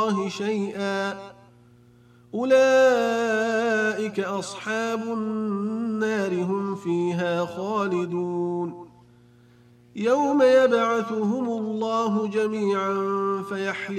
الله شيئا أولئك أصحاب النار هم فيها خالدون يوم يبعثهم الله جميعا فيحلفون